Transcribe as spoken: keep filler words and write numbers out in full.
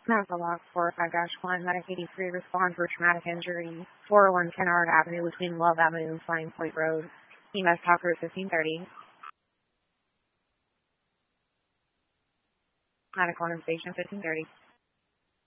Medical log four five dash one, Medic eighty-three, respond for traumatic injury, four oh one Kennard Avenue between Love Avenue and Flying Point Road. E M S Talker fifteen thirty. Medical on station fifteen thirty.